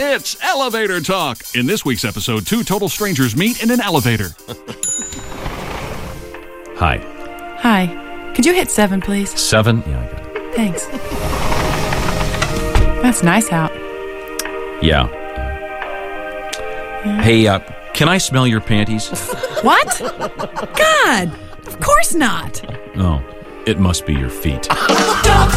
It's Elevator Talk. In this week's episode, two total strangers meet in an elevator. Hi. Hi. Could you hit 7, please? 7? Yeah, I got it. Thanks. That's nice out. Yeah. Hey, can I smell your panties? What? God! Of course not! Oh, it must be your feet. Talk